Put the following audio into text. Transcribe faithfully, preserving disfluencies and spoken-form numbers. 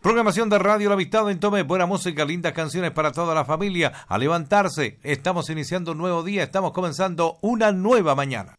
Programación de Radio La Amistad en Tomé, buena música, lindas canciones para toda la familia. A levantarse, estamos iniciando un nuevo día, estamos comenzando una nueva mañana.